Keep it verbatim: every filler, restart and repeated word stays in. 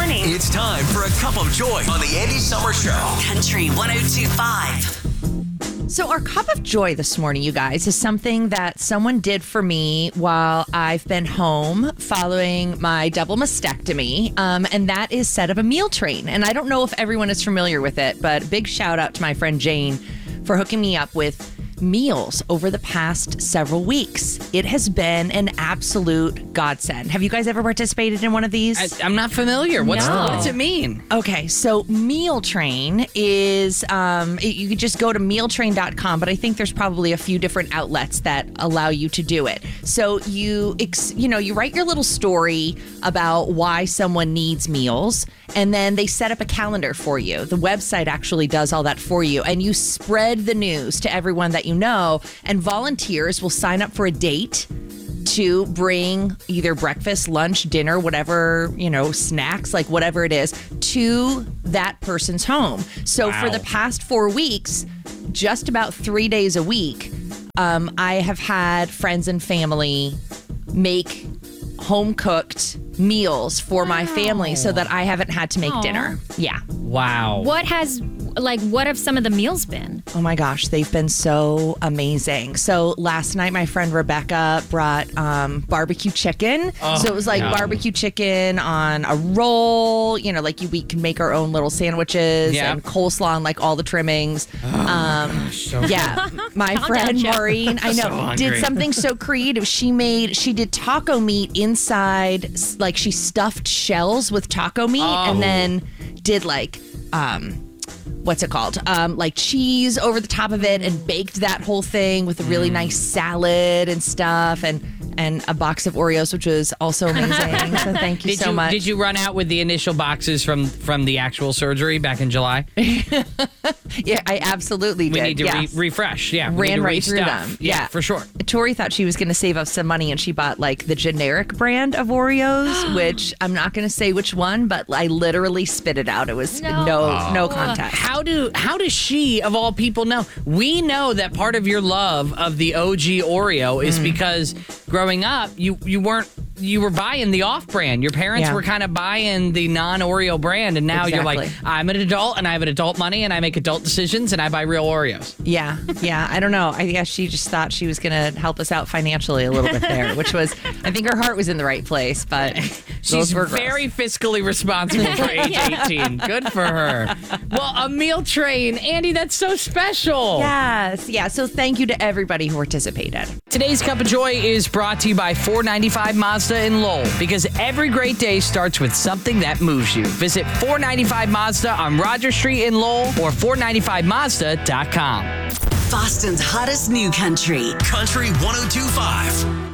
morning. It's time for a cup of joy on the Andy Summer Show. Country one oh two point five. So our cup of joy this morning, you guys, is something that someone did for me while I've been home following my double mastectomy, um, and that is set up a meal train. And I don't know if everyone is familiar with it, but big shout out to my friend Jane for hooking me up with meals over the past several weeks. It has been an absolute godsend. Have you guys ever participated in one of these? I, I'm not familiar. What's No. the, what does it mean? Okay, so Meal Train is, um, it- you could just go to meal train dot com, but I think there's probably a few different outlets that allow you to do it. So you, ex- you know, you write your little story about why someone needs meals, and then they set up a calendar for you. The website actually does all that for you, and you spread the news to everyone that you know, and volunteers will sign up for a date to bring either breakfast, lunch, dinner, whatever, you know, snacks, like whatever it is, to that person's home. So Wow. for the past four weeks, just about three days a week, um, I have had friends and family make home cooked meals for my family so that I haven't had to make Aw. dinner. Yeah. Wow. What has, like, what have some of the meals been? Oh my gosh, they've been so amazing. So last night, my friend Rebecca brought um, barbecue chicken. Oh, so it was like yum. barbecue chicken on a roll. You know, like you, we can make our own little sandwiches Yeah. and coleslaw and like all the trimmings. um, So yeah, my Calm friend down, Joe. Maureen, I know, So hungry. did something so creative. She made, she did taco meat inside, s- like she stuffed shells with taco meat Oh. and then did like, um, what's it called? Um, like cheese over the top of it and baked that whole thing with a really nice salad and stuff and and a box of Oreos, which was also amazing. So thank you Did so you much. did you run out with the initial boxes from from the actual surgery back in July? Yeah, I absolutely We did. need to yes. re- refresh. Yeah, we need Ran to right through restuff. them. Yeah, Yeah. for sure. Tori thought she was going to save up some money and she bought like the generic brand of Oreos, which I'm not going to say which one, but I literally spit it out. It was No. no no, contest. How do how does she of all people know? We know that part of your love of the O G Oreo is because growing up you you weren't you were buying the off brand. Your parents Yeah. were kind of buying the non Oreo brand, and now you're like, Exactly. I'm an adult and I have an adult money and I make adult decisions and I buy real Oreos. Yeah, yeah. I don't know. I guess she just thought she was going to help us out financially a little bit there, which was, I think her heart was in the right place, but those She's were gross. very fiscally responsible for age eighteen. Good for her. Well, a meal train. Andy, that's so special. Yes, yeah. So thank you to everybody who participated. Today's Cup of Joy is brought to you by four ninety-five Mazda in Lowell, because every great day starts with something that moves you. Visit four ninety-five Mazda on Roger Street in Lowell or four ninety-five mazda dot com. Boston's hottest new country. Country one oh two point five.